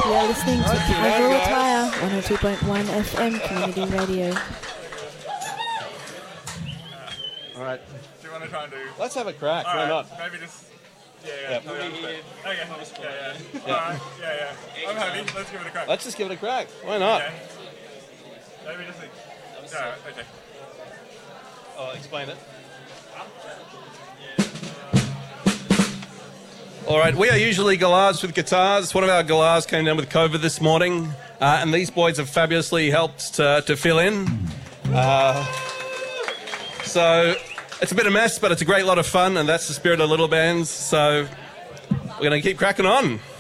You are listening to Casual Attire, 102.1 FM Community Radio. All right. Do you want to try and do... Let's have a crack. Why not? Maybe just... Yeah. Yep. Okay. Alright, yeah. I'm happy. Let's give it a crack. Let's just give it a crack. Why not? Okay. Maybe just... Alright, okay. Oh, explain it. All right, we are usually galahs with guitars. One of our galahs came down with COVID this morning, and these boys have fabulously helped to fill in. So it's a bit of a mess, but it's a great lot of fun, and that's the spirit of little bands. So we're going to keep cracking on.